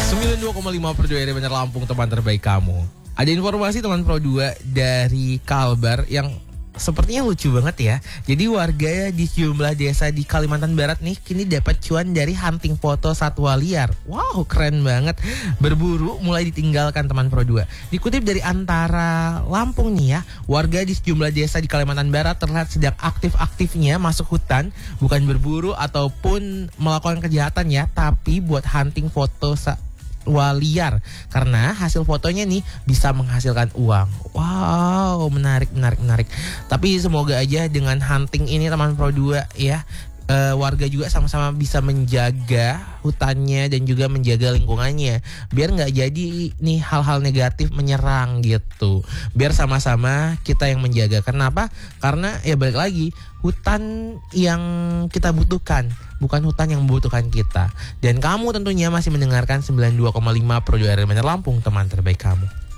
92,5 per 2 Benar Lampung, teman terbaik kamu. Ada informasi teman Pro 2 dari Kalbar yang sepertinya lucu banget ya. Jadi warga di sejumlah desa di Kalimantan Barat nih kini dapat cuan dari hunting foto satwa liar. Wow, keren banget. Berburu mulai ditinggalkan teman Pro 2. Dikutip dari Antara Lampung nih ya, warga di sejumlah desa di Kalimantan Barat terlihat sedang aktif-aktifnya masuk hutan, bukan berburu ataupun melakukan kejahatan ya, tapi buat hunting foto liar karena hasil fotonya nih bisa menghasilkan uang. Wow, menarik. Tapi semoga aja dengan hunting ini teman Pro 2 ya, warga juga sama-sama bisa menjaga hutannya dan juga menjaga lingkungannya biar nggak jadi nih hal-hal negatif menyerang gitu. Biar sama-sama kita yang menjaga. Kenapa? Karena ya balik lagi, hutan yang kita butuhkan, bukan hutan yang membutuhkan kita. Dan kamu tentunya masih mendengarkan 92,5 Pro 2 Benar Lampung, teman terbaik kamu.